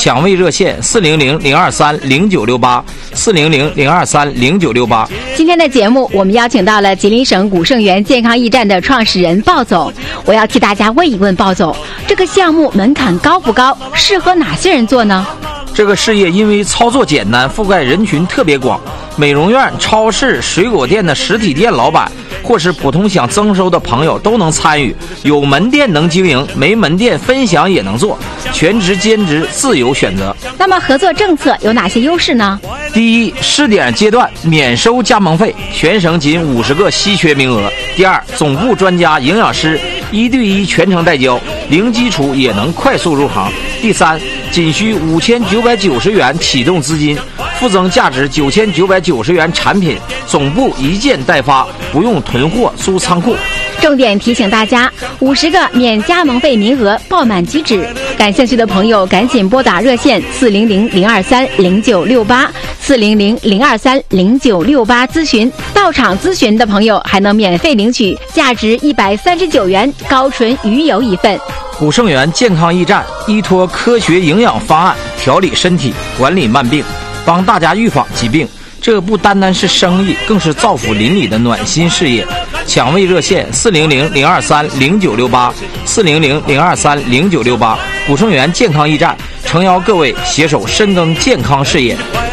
抢位热线400-023-0968，400-023-0968。 今天的节目，我们邀请到了吉林省古盛源健康驿站的创始人鲍总。我要替大家问一问鲍总，这个项目门槛高不高？适合哪些人做呢？ 这个事业因为操作简单，覆盖人群特别广，美容院、超市、水果店的实体店老板，或是普通想增收的朋友都能参与。有门店能经营，没门店分享也能做，全职兼职自由选择。 那么合作政策有哪些优势呢？ 第一，试点阶段免收加盟费，全省仅50个稀缺名额。第二，总部专家营养师1对1全程带教，零基础也能快速入行。第三，仅需5990元启动资金，附赠价值9990元产品，总部一件代发，不用囤货租仓库。 重点提醒大家，50个免加盟费名额爆满即止，感兴趣的朋友赶紧拨打热线400-023-0968，400-023-0968咨询。到场咨询的朋友还能免费领取价值139元高纯鱼油一份。 古盛源健康驿站依托科学营养方案调理身体，管理慢病，帮大家预防疾病。这不单单是生意，更是造福邻里的暖心事业。抢位热线400-023-0968，400-023-0968。古盛源健康驿站诚邀各位携手深耕健康事业。